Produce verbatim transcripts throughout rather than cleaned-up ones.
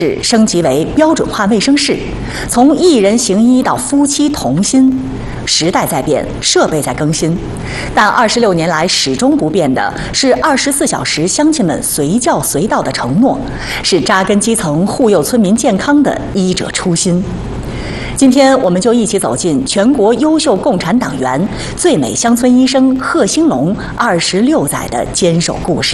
升级为标准化卫生室，从一人行医到夫妻同心。时代在变，设备在更新，但二十六年来始终不变的是二十四小时乡亲们随叫随到的承诺，是扎根基层、护佑村民健康的医者初心。今天，我们就一起走进全国优秀共产党员、最美乡村医生贺兴龙二十六载的坚守故事。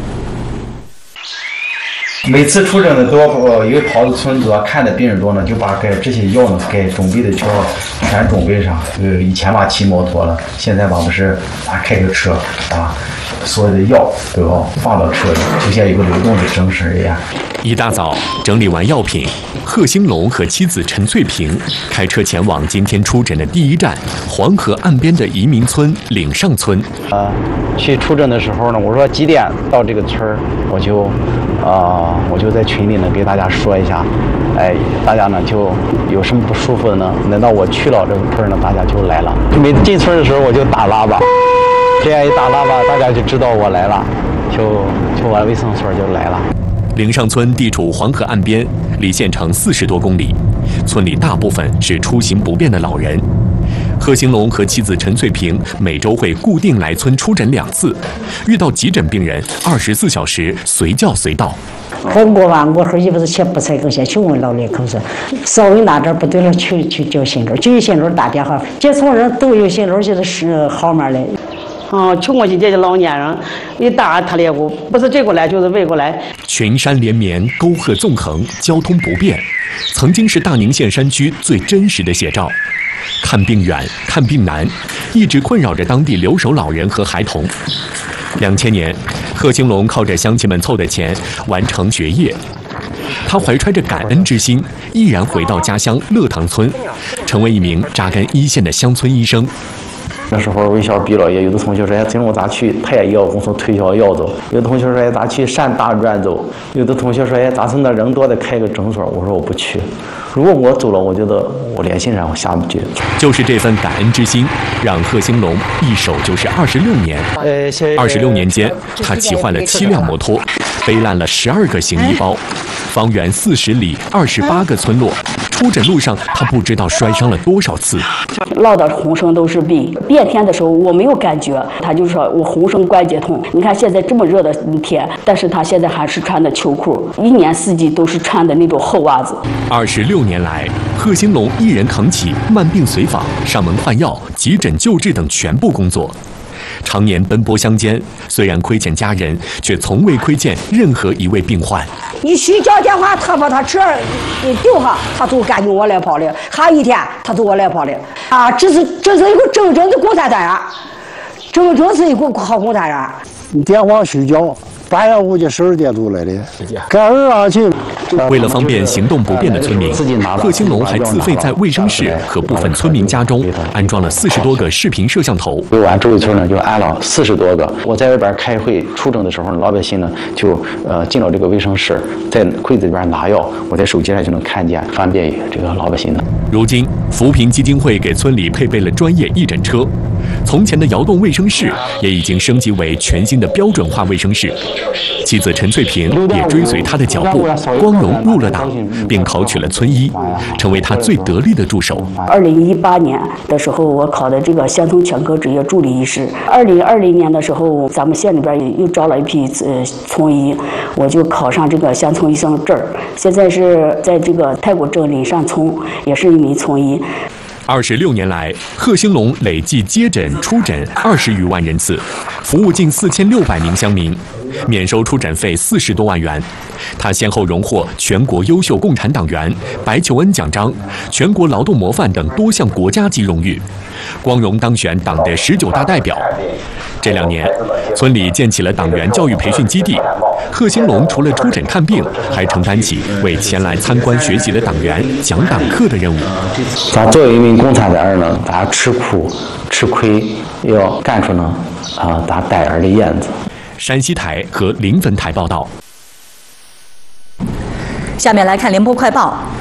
每次出诊的多，呃，因为跑到村子啊，看的病人多呢，就把该这些药呢，该准备的就全准备上。呃，以前吧骑摩托了，现在吧不是啊开个车，把所有的药都要放到车里，就像一个流动的诊室一样。 一大早整理完药品，贺兴龙和妻子陈翠萍开车前往今天出诊的第一站——黄河岸边的移民村岭上村。 呃，去出诊的时候呢，我说几点到这个村儿，我就，啊、呃，我就在群里呢给大家说一下，哎，大家呢就有什么不舒服的呢？等到我去了这个村呢，大家就来了。每次进村的时候我就打喇叭，这样一打喇叭，大家就知道我来了，就就往卫生所就来了。 岭上村地处黄河岸边，离县城四十多公里，村里大部分是出行不便的老人。贺兴龙和妻子陈翠萍每周会固定来村出诊两次，遇到急诊病人，二十四小时随叫随到。 我我吧，我说一不是钱不才够钱，去问老两口子，稍微哪点不对了，去去叫心楼，就有心楼打电话，接送人都有心楼，现在是号码嘞。嗯，穷过去这些老年人，一打他来过，不是追过来就是围过来。 群山连绵，沟壑纵横，交通不便，曾经是大宁县山区最真实的写照。看病远，看病难，一直困扰着当地留守老人和孩童。两千年，贺兴龙靠着乡亲们凑的钱完成学业，他怀揣着感恩之心，毅然回到家乡乐塘村，成为一名扎根一线的乡村医生。 那时候卫校毕了业，有的同学说：“哎，今儿我咋去太药？我从推销药走。”有的同学说：“哎，咋去山大院走？”有的同学说：“哎，咋从那人多的开个诊所？”我说：“我不去。如果我走了，我觉得我联系上我下不去。” 就是这份感恩之心，让贺兴龙一守就是二十六年。呃，二十六年间，他骑坏了七辆摩托，背烂了十二个行医包，方圆四十里，二十八个村落。出诊路上，他不知道摔伤了多少次。 落到浑身都是病，变天的时候我没有感觉，他就说我浑身关节痛。你看现在这么热的天，但是他现在还是穿的秋裤，一年四季都是穿的那种厚袜子。 二十六年来，贺兴龙一人扛起慢病随访、上门换药、急诊救治等全部工作。常年奔波乡间，虽然亏欠家人，却从未亏欠任何一位病患。 一去叫电话，他把他车一丢下，他就赶紧我来跑了。还一天，他就我来跑了。啊，这是这是一个真正的共产党员，真正是一个好共产党员。 电话睡觉，半夜估计十二点多来的，赶儿啊去。 为了方便行动不便的村民，贺兴龙还自费在卫生室和部分村民家中安装了四十多个视频摄像头。 我俺周围村呢就安了四十多个。我在外边开会出诊的时候，老百姓呢就呃进了这个卫生室，在柜子里边拿药，我在手机上就能看见，方便于这个老百姓的。 如今，扶贫基金会给村里配备了专业义诊车，从前的窑洞卫生室也已经升级为全新的标准化卫生室。妻子陈翠萍也追随他的脚步，光荣入了党，并考取了村医，成为他最得力的助手。 二零一八年的时候，我考的这个乡村全科职业助理医师。二零二零年的时候，咱们县里边又招了一批呃村医，我就考上这个乡村医生证儿。现在是在这个太谷镇岭上村，也是一名村医。 二十六年来，贺兴龙累计接诊、出诊二十余万人次，服务近四千六百名乡民，免收出诊费四十多万元。他先后荣获全国优秀共产党员、白求恩奖章、全国劳动模范等多项国家级荣誉，光荣当选党的十九大代表。这两年，村里建起了党员教育培训基地。贺兴龙除了出诊看病，还承担起为前来参观学习的党员讲党课的任务。 咱作为一名共产党员呢，咱吃苦吃亏，要干出呢啊咱党员的样子。 山西台和临汾台报道。 下面来看联播快报。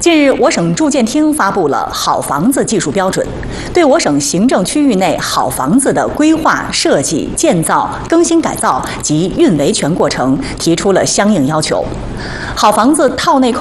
近日，我省住建厅发布了好房子技术标准，对我省行政区域内好房子的规划、设计、建造、更新改造及运维权过程提出了相应要求。好房子套内